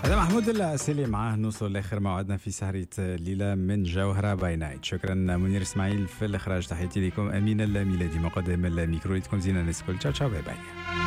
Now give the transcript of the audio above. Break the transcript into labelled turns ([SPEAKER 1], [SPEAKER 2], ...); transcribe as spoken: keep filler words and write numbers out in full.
[SPEAKER 1] هذا محمود العسيلي معاه نوصل لاخر موعدنا في سهرة الليله من جوهره باي نايت. شكرا منير اسماعيل في الاخراج، تحياتي لكم. امين الميلادي مقدم الميكرو، لكم زينه الكل. تشاو تشاو باي باي.